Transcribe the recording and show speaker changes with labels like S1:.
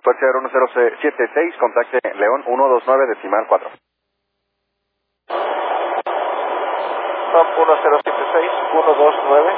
S1: Puerto 1076, contacte León 129 decimal 4.
S2: Top 1076, 129.